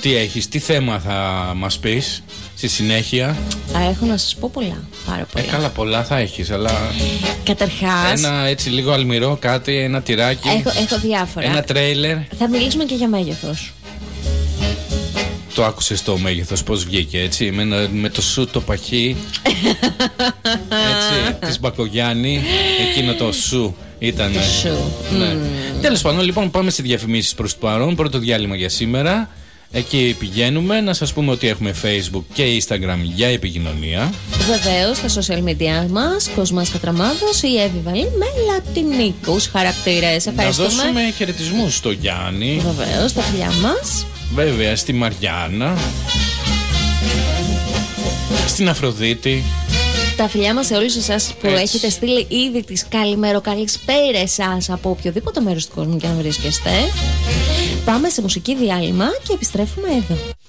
Τι έχεις, τι θέμα θα μας πεις στη συνέχεια? Έχω να σας πω πολλά, πάρα πολλά. Καλά, πολλά θα έχεις, αλλά καταρχάς ένα έτσι λίγο αλμυρό, κάτι, ένα τυράκι. Έχω διάφορα. Ένα τρέιλερ. Θα μιλήσουμε και για μέγεθος. Το άκουσες το μέγεθος, πώς βγήκε, έτσι? Με το σου το παχύ. Έτσι, της Μπακογιάννη. Εκείνο το σου ήταν. Το σου. Ναι. Τέλος πάντων, λοιπόν, πάμε σε διαφημίσεις προς το παρόν. Πρώτο διάλειμμα για σήμερα. Εκεί πηγαίνουμε. Να σας πούμε ότι έχουμε Facebook και Instagram για επικοινωνία. Βεβαίως, στα social media μας, Κοσμάς Κατραμάδος ή Εύη Βαλή με λατινικούς χαρακτήρες. Ευχαριστούμε. Να δώσουμε χαιρετισμούς στο Γιάννη. Βεβαίως, τα φιλιά μας. Βέβαια, στη Μαριάννα, στην Αφροδίτη. Τα φιλιά μας σε όλους εσάς που έχετε στείλει ήδη τις καλησπέρες σας από οποιοδήποτε μέρος του κόσμου και αν βρίσκεστε. Πάμε σε μουσική διάλειμμα και επιστρέφουμε εδώ.